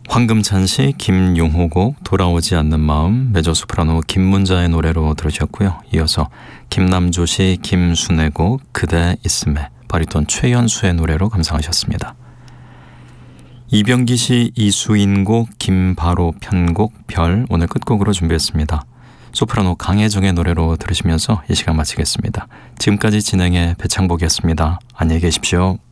황금찬 시 김용호곡 돌아오지 않는 마음, 메조소프라노 김문자의 노래로 들으셨고요. 이어서 김남조시 김순애곡 그대 있음에, 바리톤 최연수의 노래로 감상하셨습니다. 이병기시 이수인곡 김바로 편곡 별, 오늘 끝곡으로 준비했습니다. 소프라노 강혜정의 노래로 들으시면서 이 시간 마치겠습니다. 지금까지 진행의 배창복이었습니다. 안녕히 계십시오.